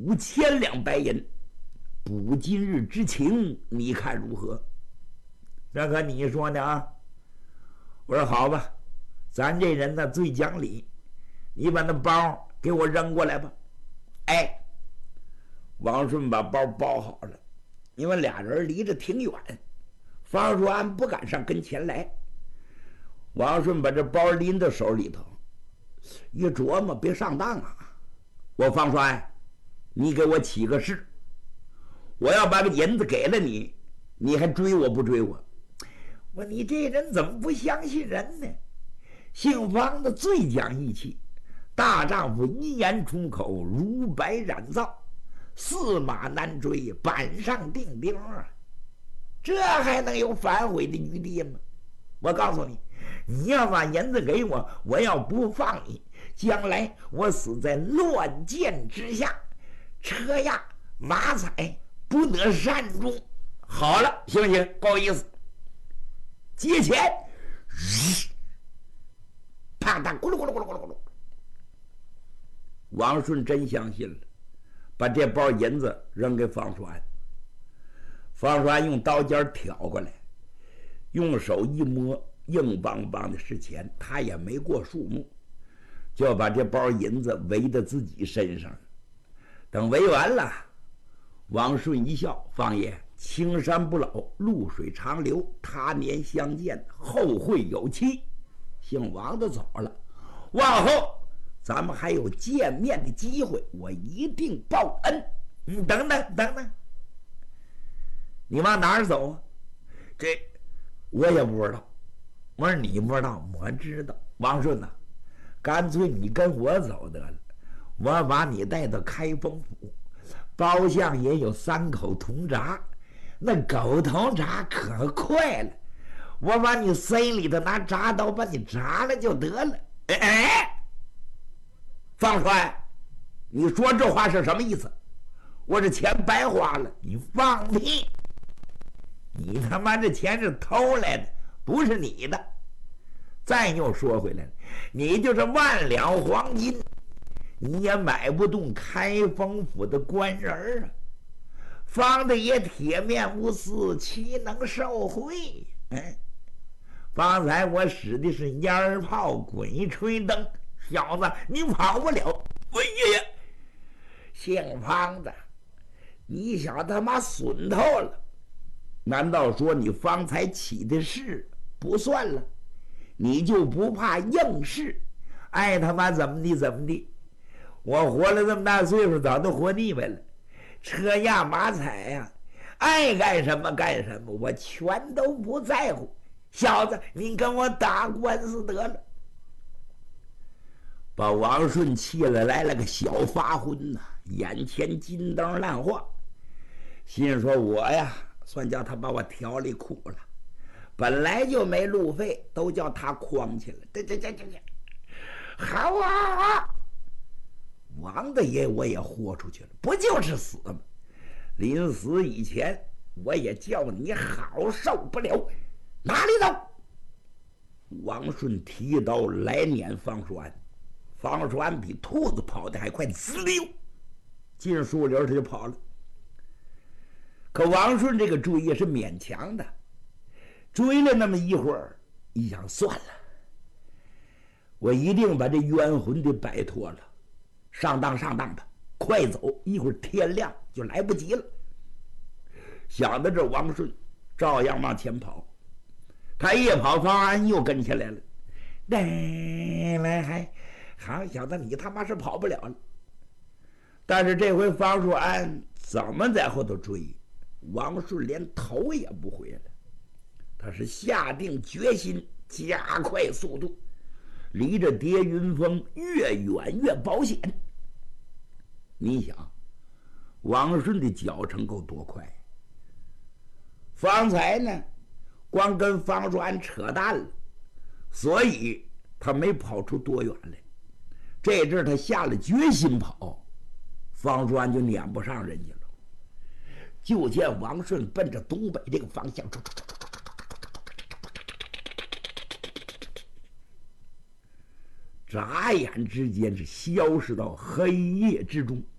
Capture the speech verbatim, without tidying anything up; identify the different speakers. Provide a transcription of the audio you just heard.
Speaker 1: 五千两白银，补今日之情，你看如何？这可你说呢啊？我说好吧，咱这人呢最讲理，你把那包给我扔过来吧。哎，王顺把包包好了，因为俩人离着挺远，方若安不敢上跟前来。王顺把这包拎到手里头，一琢磨，别上当啊！我方若安，你给我起个誓，我要把个银子给了你，你还追我不追我？我你这人怎么不相信人呢？姓方的最讲义气，大丈夫一言出口，如白染皂，驷马难追，板上钉钉啊！这还能有反悔的余地吗？我告诉你，你要把银子给我，我要不放你，将来我死在乱箭之下，车压马踩不得善终。好了，行不行？不好意思，借钱，啪嗒，咕噜咕噜咕噜咕噜咕噜。王顺真相信了，把这包银子扔给方叔安。方叔安用刀尖挑过来，用手一摸，硬邦邦的是钱，他也没过数目，就把这包银子围到自己身上。等围完了，王顺一笑：“方爷，青山不老，露水长流，他年相见，后会有期。姓王的走了，往后咱们还有见面的机会，我一定报恩。你等等等等，你往哪儿走啊？这我也不知道。我说你不知道，我知道。王顺呐、啊，干脆你跟我走得了，我把你带到开封府，包厢也有三口铜闸，那狗头铡可快了，我把你塞里头，拿铡刀把你铡了就得了。哎哎，方川，你说这话是什么意思？我这钱白花了？你放屁！你他妈这钱是偷来的，不是你的。再又说回来了，你就是万两黄金，你也买不动开封府的官人啊！方的爷铁面无私，岂能受贿？哎，方才我使的是烟炮鬼吹灯，小子你跑不了！哎呀呀，姓方的，你小他妈损透了！难道说你方才起的誓不算了？你就不怕应试？爱他妈怎么地怎么地？我活了这么大岁数，早都活腻歪了。车压马踩呀、啊，爱干什么干什么，我全都不在乎。小子，你跟我打官司得了！把王顺气了，来了个小发昏呐、啊，眼前金灯烂晃，心说我呀，算叫他把我条里苦了。本来就没路费，都叫他诓去了。这这这这这，好啊！王大爷我也豁出去了，不就是死吗？临死以前，我也叫你好受不了。哪里走？王顺提刀来撵方叔安，方叔安比兔子跑得还快，滋溜进树林他就跑了。可王顺这个追也是勉强的。追了那么一会儿，一想算了，我一定把这冤魂给摆脱了，上当上当吧，快走，一会儿天亮就来不及了。想到这，王顺照样往前跑，他一跑，方安又跟起来了。来来，还好小子，你他妈是跑不了了。但是这回方树安怎么在后头追，王顺连头也不回了。他是下定决心加快速度，离着叠云峰越远越保险。你想，王顺的脚程够多快？方才呢，光跟方川扯淡了，所以他没跑出多远来。这阵他下了决心跑，方川就撵不上人家了。就见王顺奔着东北这个方向冲冲冲冲冲。眨眼之间是消失到黑夜之中。